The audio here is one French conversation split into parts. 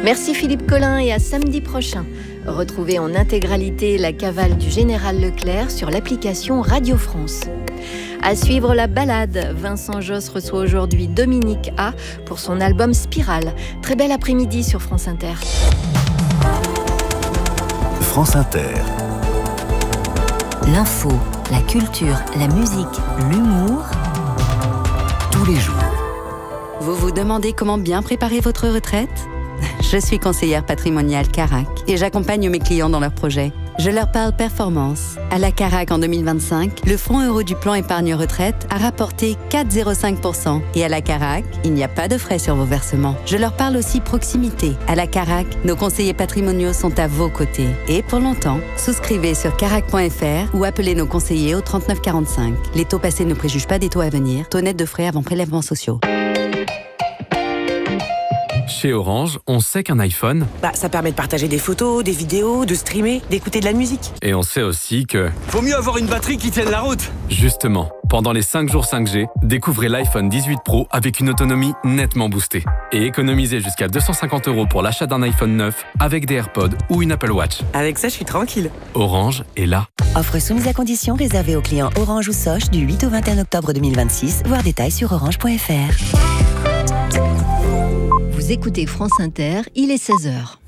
Merci Philippe Collin et à samedi prochain. Retrouvez en intégralité la cavale du Général Leclerc sur l'application Radio France. À suivre la balade, Vincent Josse reçoit aujourd'hui Dominique A pour son album Spirale. Très bel après-midi sur France Inter. France Inter. L'info, la culture, la musique, l'humour. Tous les jours. Vous vous demandez comment bien préparer votre retraite ? Je suis conseillère patrimoniale Carac et j'accompagne mes clients dans leurs projets. Je leur parle performance. À la Carac en 2025, le fonds euro du plan épargne retraite a rapporté 4,05%. Et à la Carac, il n'y a pas de frais sur vos versements. Je leur parle aussi proximité. À la Carac, nos conseillers patrimoniaux sont à vos côtés. Et pour longtemps, souscrivez sur carac.fr ou appelez nos conseillers au 39 45. Les taux passés ne préjugent pas des taux à venir. Taux net de frais avant prélèvements sociaux. Chez Orange, on sait qu'un iPhone... ça permet de partager des photos, des vidéos, de streamer, d'écouter de la musique. Et on sait aussi que... Faut mieux avoir une batterie qui tienne la route. Justement, pendant les 5 jours 5G, découvrez l'iPhone 18 Pro avec une autonomie nettement boostée. Et économisez jusqu'à 250 € pour l'achat d'un iPhone 9 avec des AirPods ou une Apple Watch. Avec ça, je suis tranquille. Orange est là. Offre soumise à condition réservée aux clients Orange ou Soch du 8 au 21 octobre 2026. Voir détails sur orange.fr. Vous écoutez France Inter, il est 16h.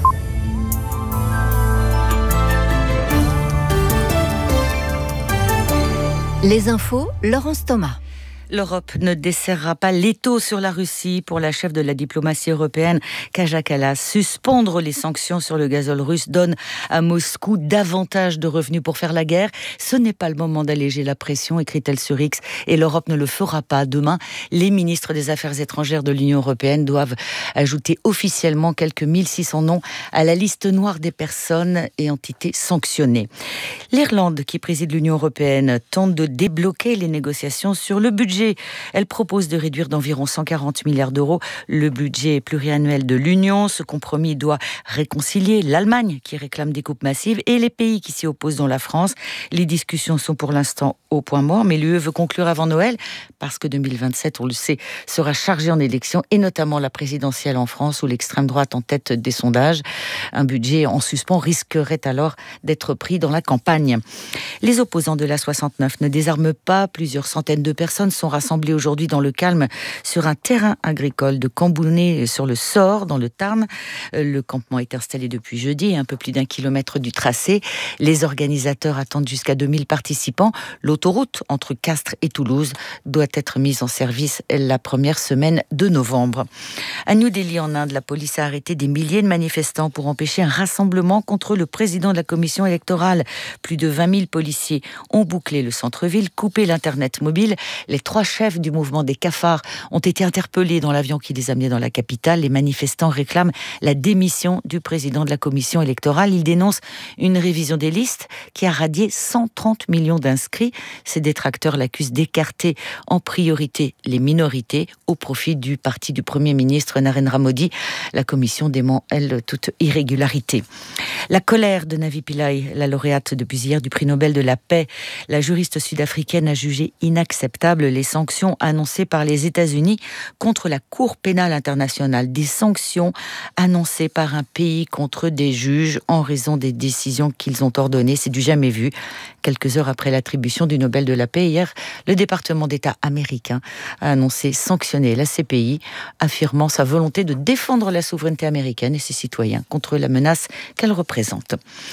Les infos, Laurence Thomas. L'Europe ne desserrera pas l'étau sur la Russie pour la chef de la diplomatie européenne, Kaja Kallas. Suspendre les sanctions sur le gazole russe donne à Moscou davantage de revenus pour faire la guerre. Ce n'est pas le moment d'alléger la pression, écrit-elle sur X, et l'Europe ne le fera pas. Demain, les ministres des Affaires étrangères de l'Union européenne doivent ajouter officiellement quelques 1600 noms à la liste noire des personnes et entités sanctionnées. L'Irlande, qui préside l'Union européenne, tente de débloquer les négociations sur le budget. Elle propose de réduire d'environ 140 milliards d'euros le budget pluriannuel de l'Union. Ce compromis doit réconcilier l'Allemagne, qui réclame des coupes massives, et les pays qui s'y opposent, dont la France. Les discussions sont pour l'instant au point mort, mais l'UE veut conclure avant Noël, parce que 2027, on le sait, sera chargé en élections, et notamment la présidentielle en France, où l'extrême droite en tête des sondages. Un budget en suspens risquerait alors d'être pris dans la campagne. Les opposants de la 69 ne désarment pas. Plusieurs centaines de personnes sont rassemblés aujourd'hui dans le calme sur un terrain agricole de Cambounet-sur-le-Sort, dans le Tarn. Le campement est installé depuis jeudi, un peu plus d'1 kilomètre du tracé. Les organisateurs attendent jusqu'à 2000 participants. L'autoroute entre Castres et Toulouse doit être mise en service la première semaine de novembre. À New Delhi, en Inde, la police a arrêté des milliers de manifestants pour empêcher un rassemblement contre le président de la commission électorale. Plus de 20 000 policiers ont bouclé le centre-ville, coupé l'internet mobile. Les 3 chefs du mouvement des cafards ont été interpellés dans l'avion qui les amenait dans la capitale. Les manifestants réclament la démission du président de la commission électorale. Ils dénoncent une révision des listes qui a radié 130 millions d'inscrits. Ces détracteurs l'accusent d'écarter en priorité les minorités au profit du parti du Premier ministre Narendra Modi. La commission dément, elle, toute irrégularité. La colère de Navi Pillay, la lauréate depuis hier du prix Nobel de la paix. La juriste sud-africaine a jugé inacceptable les sanctions annoncées par les États-Unis contre la Cour pénale internationale. Des sanctions annoncées par un pays contre des juges en raison des décisions qu'ils ont ordonnées. C'est du jamais vu. Quelques heures après l'attribution du Nobel de la paix, hier, le département d'État américain a annoncé sanctionner la CPI, affirmant sa volonté de défendre la souveraineté américaine et ses citoyens contre la menace qu'elle représente.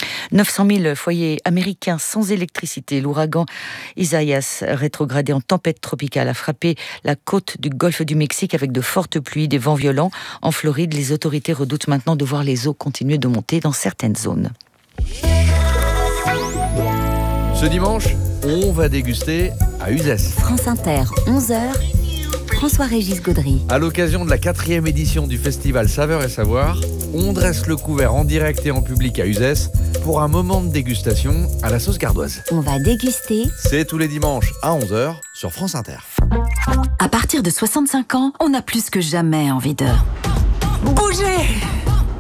900 000 foyers américains sans électricité. L'ouragan Isaias, rétrogradé en tempête tropicale, a frappé la côte du golfe du Mexique avec de fortes pluies, des vents violents. En Floride, les autorités redoutent maintenant de voir les eaux continuer de monter dans certaines zones. Ce dimanche, on va déguster à Uzès. France Inter, 11h. François-Régis Gaudry. À l'occasion de la 4e édition du festival Saveurs et Savoirs, on dresse le couvert en direct et en public à Uzès pour un moment de dégustation à la sauce gardoise. On va déguster. C'est tous les dimanches à 11h sur France Inter. À partir de 65 ans, on a plus que jamais envie de... Bougez!